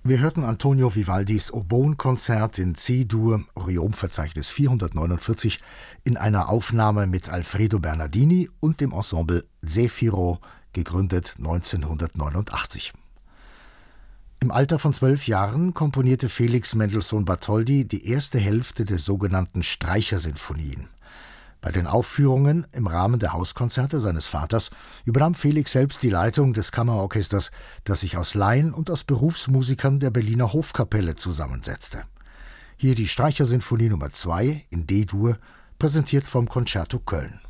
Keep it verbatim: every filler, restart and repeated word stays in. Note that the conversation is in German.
Wir hörten Antonio Vivaldis Oboenkonzert in C-Dur, Orion-Verzeichnis vierhundertneunundvierzig, in einer Aufnahme mit Alfredo Bernardini und dem Ensemble Zefiro, gegründet neunzehnhundertneunundachtzig. Im Alter von zwölf Jahren komponierte Felix Mendelssohn Bartholdy die erste Hälfte der sogenannten Streichersinfonien. Bei den Aufführungen im Rahmen der Hauskonzerte seines Vaters übernahm Felix selbst die Leitung des Kammerorchesters, das sich aus Laien und aus Berufsmusikern der Berliner Hofkapelle zusammensetzte. Hier die Streichersinfonie Nummer zwei in D-Dur, präsentiert vom Concerto Köln.